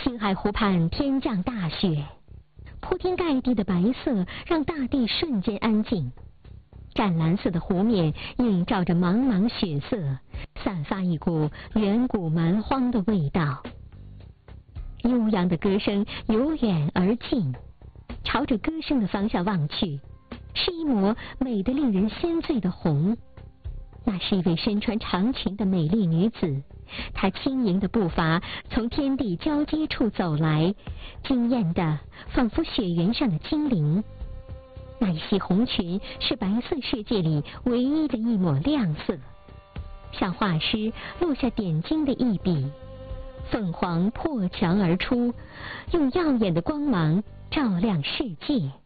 青海湖畔天降大雪，铺天盖地的白色让大地瞬间安静。湛蓝色的湖面映照着茫茫雪色，散发一股远古蛮荒的味道。悠扬的歌声由远而近，朝着歌声的方向望去，是一抹美得令人心醉的红。那是一位身穿长裙的美丽女子，她轻盈的步伐从天地交接处走来，惊艳的仿佛雪原上的精灵。那一袭红裙是白色世界里唯一的一抹亮色，像画师落下点睛的一笔，凤凰破墙而出，用耀眼的光芒照亮世界。